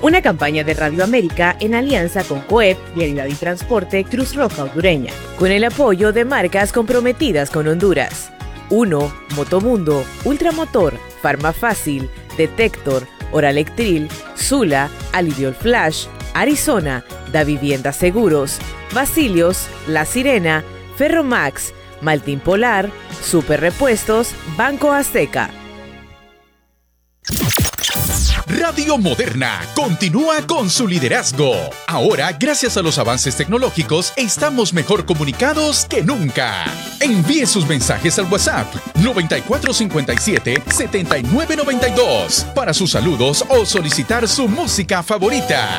Una campaña de Radio América en alianza con COEP, Vialidad y Transporte, Cruz Roja Hondureña, con el apoyo de marcas comprometidas con Honduras. 1. Motomundo, Ultramotor, Farmafácil, Detector, Oralectril, Sula, Aliviol Flash, Arizona, Da Vivienda Seguros, Basilios, La Sirena, Ferromax, Maltín Polar, Super Repuestos, Banco Azteca. Radio Moderna continúa con su liderazgo. Ahora, gracias a los avances tecnológicos, estamos mejor comunicados que nunca. Envíe sus mensajes al WhatsApp 9457-7992 para sus saludos o solicitar su música favorita.